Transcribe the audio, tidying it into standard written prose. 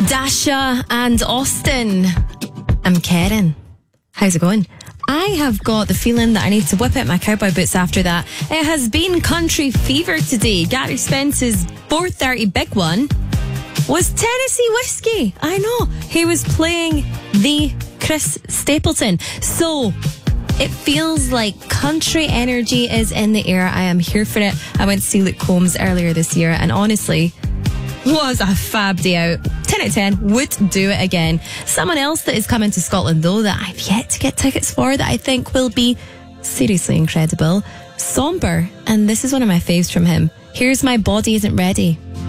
Dasha and Austin. I'm Karen. How's it going? I have got the feeling that I need to whip out my cowboy boots after that. It has been country fever today. Gary Spence's 4:30 big one was Tennessee Whiskey. I know. He was playing the Chris Stapleton. So it feels like country energy is in the air. I am here for it. I went to see Luke Combs earlier this year, and honestly, was a fab day out. 10 out of 10, would do it again. Someone else that is coming to Scotland though that I've yet to get tickets for that I think will be seriously incredible. Somber, and this is one of my faves from him. Here's My Body Isn't Ready.